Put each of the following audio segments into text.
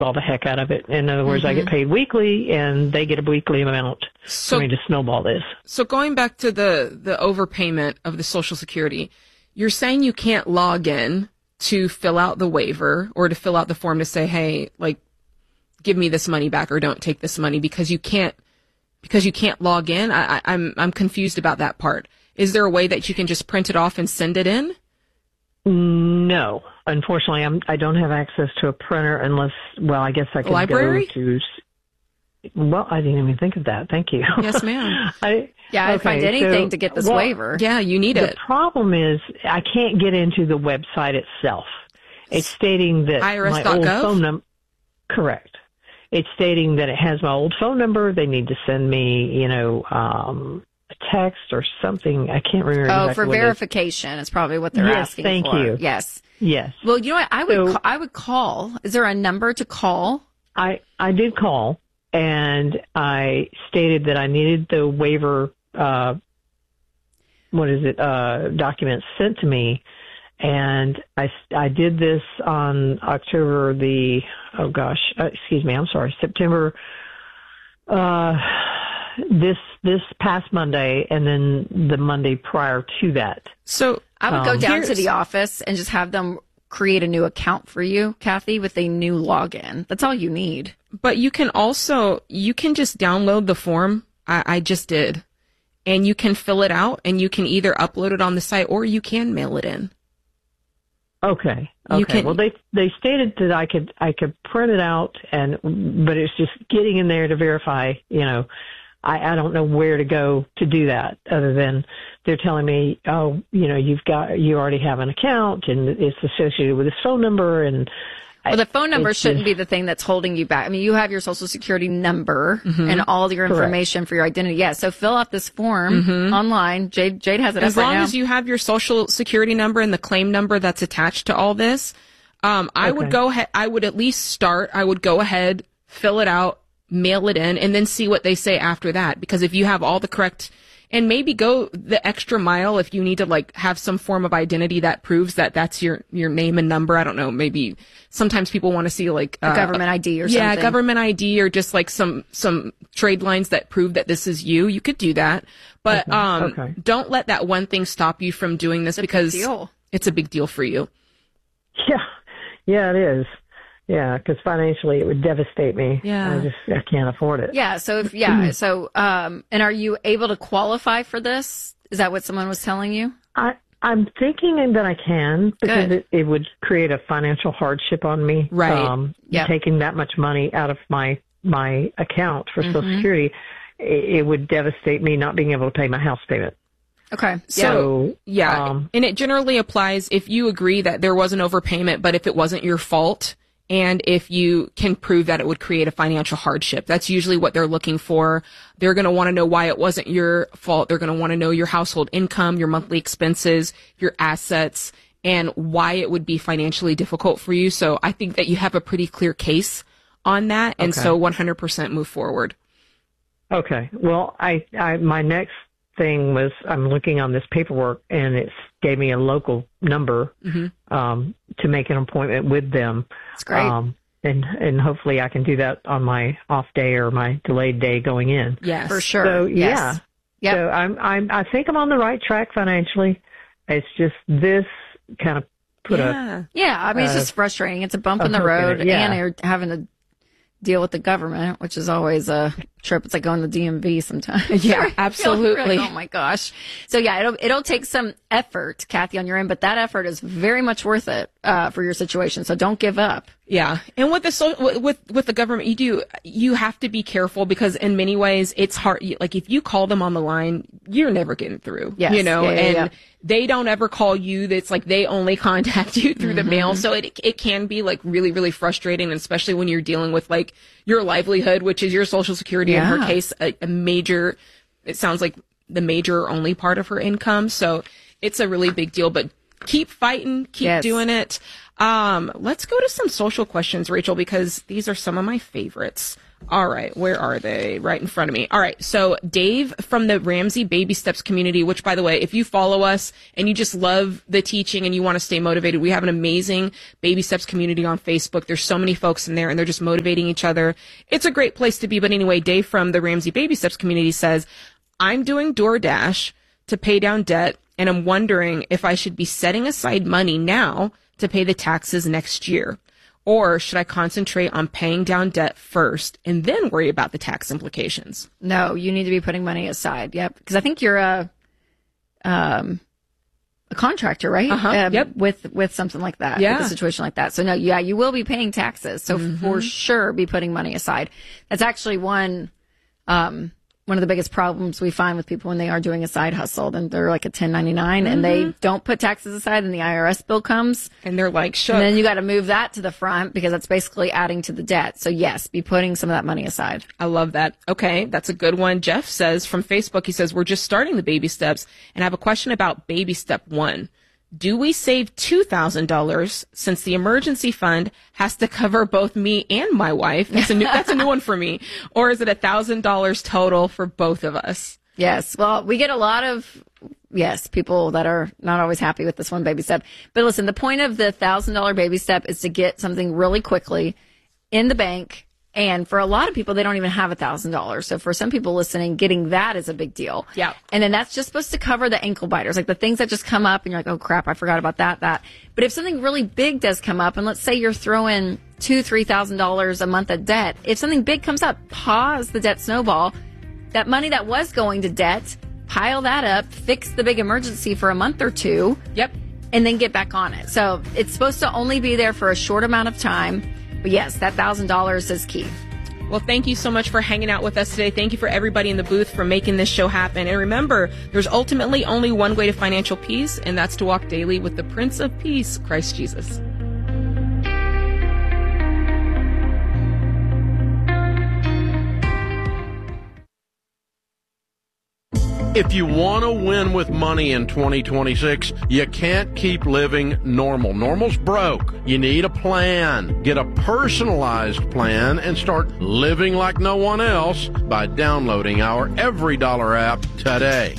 all the heck out of it. In other words, I get paid weekly, and they get a weekly amount for me to snowball this. So going back to the overpayment of the Social Security, you're saying you can't log in to fill out the waiver or to fill out the form to say, hey, like, give me this money back or don't take this money because you can't log in. I'm confused about that part. Is there a way that you can just print it off and send it in? No, unfortunately, I don't have access to a printer unless, well, I guess I could library? go to. Well, I didn't even think of that. Thank you. Yes, ma'am. I'd find anything to get this waiver. Yeah, you need it. The problem is I can't get into the website itself. It's stating that my old phone number. Correct. It's stating that it has my old phone number. They need to send me, a text or something. I can't remember. Oh, for verification is probably what they're asking for. Thank you. Yes. Yes. Well, you know what? I would call. Is there a number to call? I did call, and I stated that I needed the waiver, documents sent to me. And I did this on September, this past Monday, and then the Monday prior to that. So I would go down to the office and just have them create a new account for you, Kathy, with a new login. That's all you need. But you can just download the form. I just did. And you can fill it out, and you can either upload it on the site or you can mail it in. Okay. Well, they stated that I could print it out, but it's just getting in there to verify. I don't know where to go to do that other than they're telling me, oh, you already have an account and it's associated with this phone number. And well, the phone number shouldn't be the thing that's holding you back. I mean, you have your Social Security number and all your information for your identity. Yeah, so fill out this form online. Jade has it as up right now. As long as you have your Social Security number and the claim number that's attached to all this, I would go ahead. I would at least start. I would go ahead, fill it out, mail it in, and then see what they say after that. Because if you have all the correct, and maybe go the extra mile if you need to have some form of identity that proves that that's your name and number. I don't know. Maybe sometimes people want to see a government ID or something. Yeah, government ID or just some trade lines that prove that this is you. You could do that, but don't let that one thing stop you from doing this because it's a big deal for you. Yeah, it is. Yeah, because financially it would devastate me. Yeah. I can't afford it. Yeah, and are you able to qualify for this? Is that what someone was telling you? I'm thinking that I can because it would create a financial hardship on me. Right. Taking that much money out of my account for Social Security, it would devastate me not being able to pay my house payment. Okay. So, and it generally applies if you agree that there was an overpayment, but if it wasn't your fault, and if you can prove that it would create a financial hardship. That's usually what they're looking for. They're going to want to know why it wasn't your fault. They're going to want to know your household income, your monthly expenses, your assets, and why it would be financially difficult for you. So I think that you have a pretty clear case on that, and so 100% move forward. Okay. Well, my next thing was I'm looking on this paperwork, and it gave me a local number to make an appointment with them. That's great. And hopefully I can do that on my off day or my delayed day going in. Yes, for sure. So yes. So I think I'm on the right track financially. It's just this kind of put I mean, it's just frustrating. It's a bump in the road, and you're having to deal with the government, which is always a trip. It's like going to the DMV sometimes. Yeah, absolutely. Oh my gosh. So it'll take some effort, Kathy, on your end, but that effort is very much worth it for your situation. So don't give up. Yeah, and with the government, you have to be careful because in many ways it's hard. Like if you call them on the line, you're never getting through. Yes. They don't ever call you. It's like they only contact you through the mail. So it can be like really, really frustrating, especially when you're dealing with like your livelihood, which is your Social Security. In her case, a major. It sounds like the major or only part of her income. So it's a really big deal. But keep fighting, keep doing it. Let's go to some social questions, Rachel, because these are some of my favorites. All right, where are they? Right in front of me. All right, so Dave from the Ramsey Baby Steps community, which, by the way, if you follow us and you just love the teaching and you want to stay motivated, we have an amazing Baby Steps community on Facebook. There's so many folks in there, and they're just motivating each other. It's a great place to be. But anyway, Dave from the Ramsey Baby Steps community says, I'm doing DoorDash to pay down debt, and I'm wondering if I should be setting aside money now to pay the taxes next year. Or should I concentrate on paying down debt first and then worry about the tax implications? No, you need to be putting money aside. Yep. Because I think you're a contractor, right? Yep. With something like that. Yeah. With a situation like that. So no, yeah, you will be paying taxes. So for sure be putting money aside. That's actually one of the biggest problems we find with people when they are doing a side hustle, and they're like a 1099 and they don't put taxes aside, and the IRS bill comes and they're like, shook. And then you got to move that to the front because that's basically adding to the debt. So yes, be putting some of that money aside. I love that. Okay. That's a good one. Jeff says from Facebook, he says, we're just starting the baby steps and I have a question about baby step 1. Do we save $2,000 since the emergency fund has to cover both me and my wife? That's a new one for me. Or is it $1,000 total for both of us? Yes. Well, we get a lot of, people that are not always happy with this one baby step. But listen, the point of the $1,000 baby step is to get something really quickly in the bank. And for a lot of people, they don't even have $1,000. So for some people listening, getting that is a big deal. Yeah. And then that's just supposed to cover the ankle biters, like the things that just come up and you're like, oh crap, I forgot about that. But if something really big does come up, and let's say you're throwing $2,000, $3,000 a month of debt, if something big comes up, pause the debt snowball. That money that was going to debt, pile that up, fix the big emergency for a month or two. Yep. And then get back on it. So it's supposed to only be there for a short amount of time. But yes, that $1,000 is key. Well, thank you so much for hanging out with us today. Thank you for everybody in the booth for making this show happen. And remember, there's ultimately only one way to financial peace, and that's to walk daily with the Prince of Peace, Christ Jesus. If you want to win with money in 2026, you can't keep living normal. Normal's broke. You need a plan. Get a personalized plan and start living like no one else by downloading our Every Dollar app today.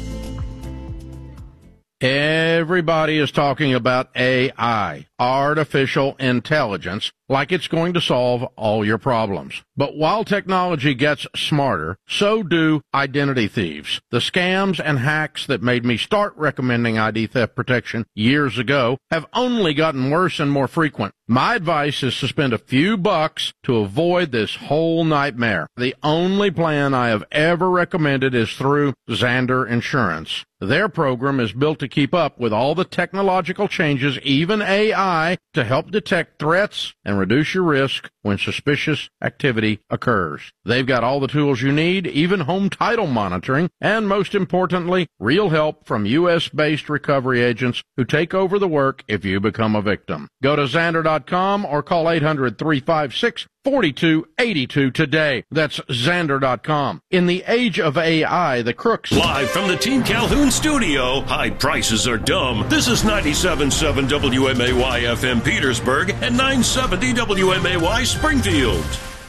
Everybody is talking about AI, artificial intelligence, like it's going to solve all your problems. But while technology gets smarter, so do identity thieves. The scams and hacks that made me start recommending ID theft protection years ago have only gotten worse and more frequent. My advice is to spend a few bucks to avoid this whole nightmare. The only plan I have ever recommended is through Zander Insurance. Their program is built to keep up with all the technological changes, even AI, to help detect threats and reduce your risk when suspicious activity occurs. They've got all the tools you need, even home title monitoring, and most importantly, real help from U.S.-based recovery agents who take over the work if you become a victim. Go to Zander.com or call 800-356-4282 today. That's Zander.com. In the age of AI, the crooks... Live from the Team Calhoun studio, high prices are dumb. This is 97.7 WMAY-FM Petersburg and 970 WMAY Springfield.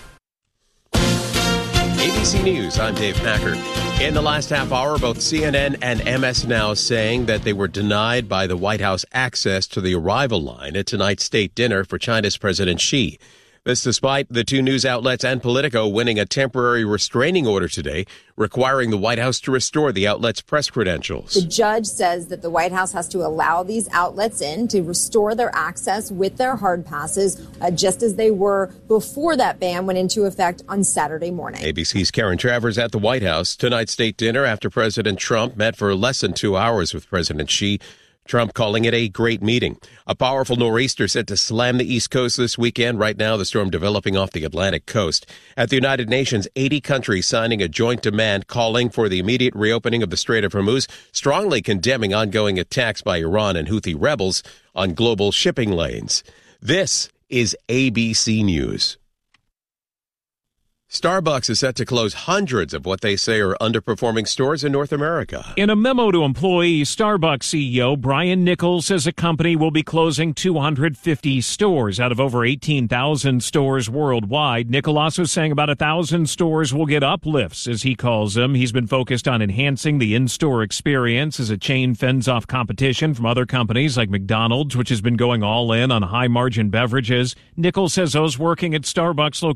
ABC News, I'm Dave Packer. In the last half hour, both CNN and MS Now saying that they were denied by the White House access to the arrival line at tonight's state dinner for China's President Xi. This despite the two news outlets and Politico winning a temporary restraining order today, requiring the White House to restore the outlet's press credentials. The judge says that the White House has to allow these outlets in to restore their access with their hard passes, just as they were before that ban went into effect on Saturday morning. ABC's Karen Travers at the White House. Tonight's state dinner after President Trump met for less than 2 hours with President Xi. Trump calling it a great meeting. A powerful nor'easter set to slam the East Coast this weekend. Right now, the storm developing off the Atlantic coast. At the United Nations, 80 countries signing a joint demand calling for the immediate reopening of the Strait of Hormuz, strongly condemning ongoing attacks by Iran and Houthi rebels on global shipping lanes. This is ABC News. Starbucks is set to close hundreds of what they say are underperforming stores in North America. In a memo to employees, Starbucks CEO Brian Nichols says the company will be closing 250 stores out of over 18,000 stores worldwide. Nichols also saying about 1,000 stores will get uplifts, as he calls them. He's been focused on enhancing the in-store experience as a chain fends off competition from other companies like McDonald's, which has been going all in on high-margin beverages. Nichols says those working at Starbucks locations